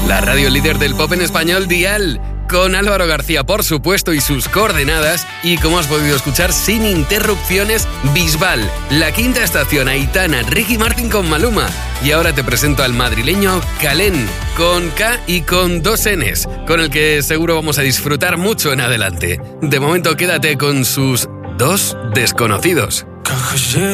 La radio líder del pop en español, Dial. Con Álvaro García, por supuesto, y sus coordenadas. Y como has podido escuchar, sin interrupciones, Bisbal, La Quinta Estación, Aitana, Ricky Martin con Maluma. Y ahora te presento al madrileño Kalén, con K y con 2 Ns, con el que seguro vamos a disfrutar mucho en adelante. De momento, quédate con sus 2 desconocidos.